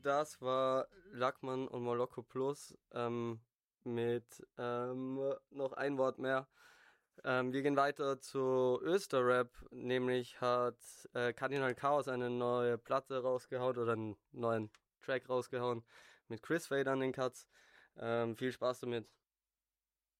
Das war Lackmann und Moloko Plus mit noch ein Wort mehr. Wir gehen weiter zu Österrap, nämlich hat Kardinal Chaos eine neue Platte rausgehauen oder einen neuen Track rausgehauen mit Chris Fade an den Cuts. Viel Spaß damit.